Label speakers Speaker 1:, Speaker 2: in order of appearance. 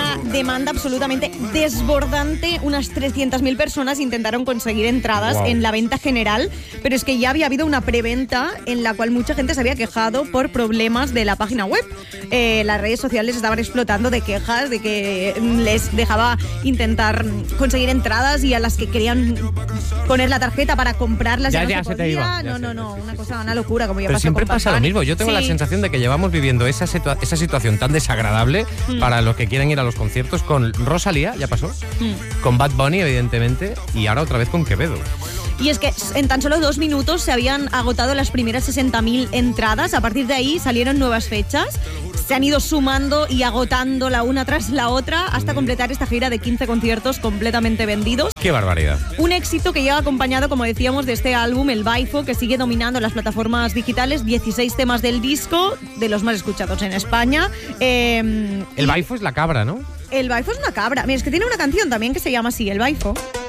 Speaker 1: una demanda absolutamente desbordante. Unas 300.000 personas intentaron conseguir entradas en la venta general, pero es que ya había habido una preventa en la cual mucha gente se había quejado por problemas de la página web. Las redes sociales estaban explotando de quejas de que les dejaba intentar conseguir entradas y a las que querían poner la tarjeta para comprarlas
Speaker 2: ya
Speaker 1: no
Speaker 2: se te iba.
Speaker 1: No, una locura, como ya
Speaker 2: pero
Speaker 1: pasó
Speaker 2: siempre
Speaker 1: con
Speaker 2: pasa lo mismo. Yo tengo la sensación de que llevamos viviendo esa situación tan desagradable para los que quieren ir a los conciertos con Rosalía, ya pasó, con Bad Bunny, evidentemente, y ahora otra vez con Quevedo.
Speaker 1: Y es que en tan solo 2 minutos se habían agotado las primeras 60.000 entradas. A partir de ahí salieron nuevas fechas. Se han ido sumando y agotando la una tras la otra hasta completar esta gira de 15 conciertos completamente vendidos.
Speaker 2: ¡Qué barbaridad!
Speaker 1: Un éxito que lleva acompañado, como decíamos, de este álbum, El Baifo, que sigue dominando las plataformas digitales. 16 temas del disco, de los más escuchados en España.
Speaker 2: El Baifo es la cabra, ¿no?
Speaker 1: El Baifo es una cabra. Mira, es que tiene una canción también que se llama así, El Baifo.